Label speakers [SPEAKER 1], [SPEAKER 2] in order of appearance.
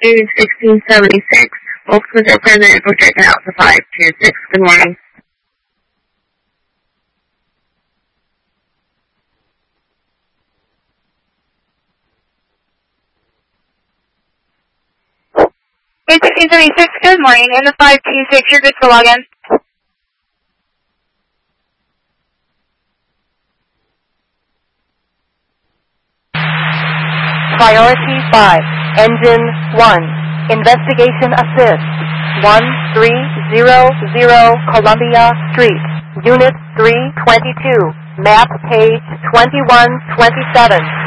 [SPEAKER 1] Age 1676. Both crews are present and projected out to 526. Good morning.
[SPEAKER 2] Age 1676, good morning. In the 526, you're good to log in.
[SPEAKER 3] Priority 5, Engine 1, Investigation Assist, 1300 Columbia Street, Unit 322, Map Page 2127.